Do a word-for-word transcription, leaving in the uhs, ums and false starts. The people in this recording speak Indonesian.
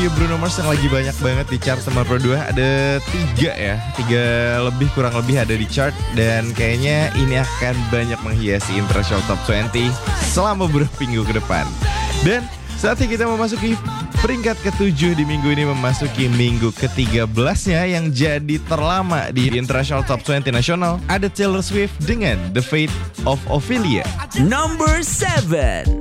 Bruno Mars yang lagi banyak banget di chart nomor dua. Ada tiga ya, tiga lebih kurang lebih ada di chart. Dan kayaknya ini akan banyak menghiasi International Top dua puluh selama beberapa minggu ke depan. Dan saatnya kita memasuki peringkat ketujuh di minggu ini, memasuki minggu ke tiga belasnya yang jadi terlama di International Top dua puluh nasional. Ada Taylor Swift dengan The Fate of Ophelia. Number seven.